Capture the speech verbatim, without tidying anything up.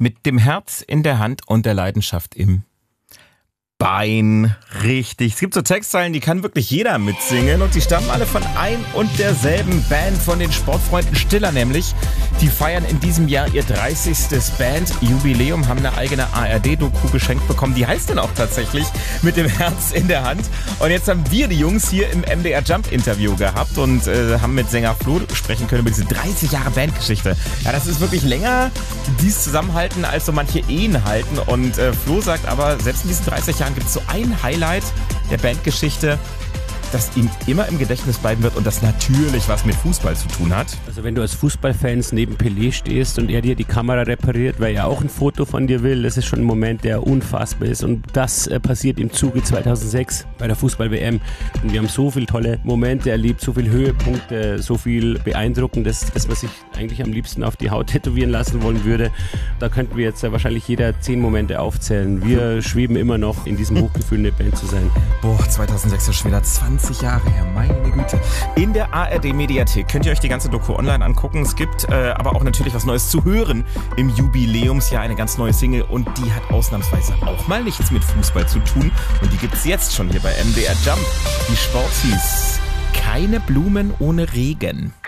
Mit dem Herz in der Hand und der Leidenschaft im Bein. Richtig. Es gibt so Textzeilen, die kann wirklich jeder mitsingen und die stammen alle von ein und derselben Band, von den Sportfreunden Stiller nämlich. Die feiern in diesem Jahr ihr dreißigstes Bandjubiläum, haben eine eigene A R D-Doku geschenkt bekommen. Die heißt dann auch tatsächlich Mit dem Herz in der Hand. Und jetzt haben wir die Jungs hier im M D R Jump-Interview gehabt und äh, haben mit Sänger Flo sprechen können über diese dreißig Jahre Bandgeschichte. Ja, das ist wirklich länger, die es zusammenhalten, als so manche Ehen halten. Und äh, Flo sagt aber, selbst in diesen dreißig Jahren gibt es so ein Highlight der Bandgeschichte, das ihm immer im Gedächtnis bleiben wird und das natürlich was mit Fußball zu tun hat. Also wenn du als Fußballfans neben Pelé stehst und er dir die Kamera repariert, weil er auch ein Foto von dir will, das ist schon ein Moment, der unfassbar ist und das äh, passiert im Zuge zweitausendsechs bei der Fußball-W M und wir haben so viele tolle Momente erlebt, so viele Höhepunkte, so viel Beeindruckendes, dass man sich eigentlich am liebsten auf die Haut tätowieren lassen wollen würde. Da könnten wir jetzt äh, wahrscheinlich jeder zehn Momente aufzählen. Wir schweben immer noch in diesem Hochgefühl, eine Band zu sein. Boah, zweitausendsechs ist schon wieder zwanzig Jahre her, meine Güte. In der A R D-Mediathek könnt ihr euch die ganze Doku online angucken. Es gibt äh, aber auch natürlich was Neues zu hören im Jubiläumsjahr, eine ganz neue Single und die hat ausnahmsweise auch mal nichts mit Fußball zu tun und die gibt's jetzt schon hier bei M D R Jump. Die Sporties. Keine Blumen ohne Regen.